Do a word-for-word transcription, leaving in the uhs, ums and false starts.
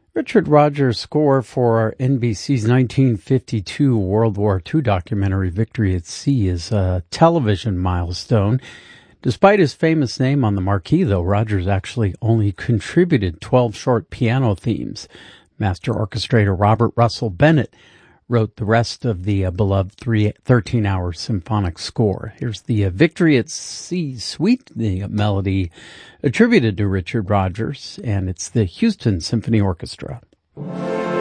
Richard Rodgers' score for N B C's nineteen fifty-two World War two documentary Victory at Sea is a television milestone. Despite his famous name on the marquee, though, Rodgers actually only contributed twelve short piano themes. Master orchestrator Robert Russell Bennett wrote the rest of the uh, beloved thirteen-hour symphonic score. Here's the uh, Victory at Sea Suite, the melody attributed to Richard Rodgers, and it's the Houston Symphony Orchestra.